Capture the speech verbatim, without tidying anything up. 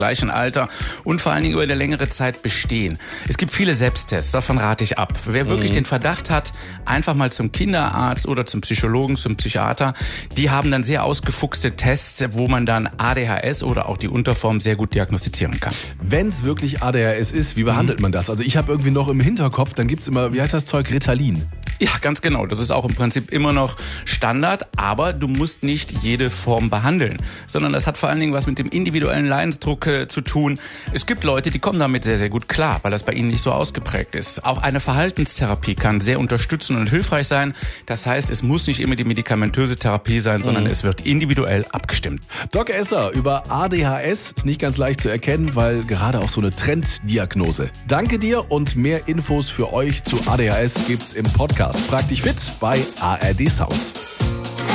gleichen Alter und vor allen Dingen über eine längere Zeit bestehen. Es gibt viele Selbsttests, davon rate ich ab. Wer wirklich mhm. den Verdacht hat, einfach mal zum Kinderarzt oder zum Psychologen, zum Psychiater. Die haben dann sehr ausgefuchste Tests, wo man dann A D H S oder auch die Unterform sehr gut diagnostizieren kann. Wenn es wirklich A D H S ist, wie behandelt mhm. man das? Also ich habe irgendwie noch im Hinterkopf, dann gibt's immer, wie heißt das Zeug, Ritalin. Ja, ganz genau. Das ist auch im Prinzip immer noch Standard, aber du musst nicht jede Form behandeln, sondern das hat vor allen Dingen was mit dem individuellen Leidensdruck äh, zu tun. Es gibt Leute, die kommen damit sehr, sehr gut klar, weil das bei ihnen nicht so ausgeprägt ist. Auch eine Verhaltenstherapie kann sehr unterstützend und hilfreich sein. Das heißt, es muss nicht immer die medikamentöse Therapie sein, sondern mhm. es wird individuell abgestimmt. Doc Esser über A D H S ist nicht ganz leicht zu erkennen, weil gerade auch so eine Trenddiagnose. Danke dir und mehr Infos für euch zu A D H S gibt's im Podcast. Frag dich fit bei A R D Sounds.